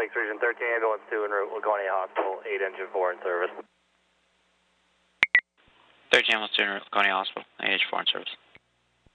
Lakes Region 13 Ambulance 2 en route, Laconia Hospital, 8 engine 4 in service. 13 Ambulance 2 en route, Laconia Hospital, 8 engine 4 in service.